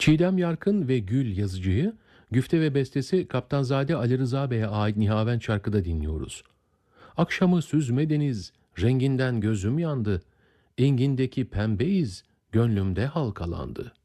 Çiğdem Yarkın ve Gül Yazıcı'yı güfte ve bestesi Kaptanzade Ali Rıza Bey'e ait Nihavent şarkıda dinliyoruz. Akşamı süzmediniz, renginden gözüm yandı. Engindeki pembeyiz, gönlümde halkalandı.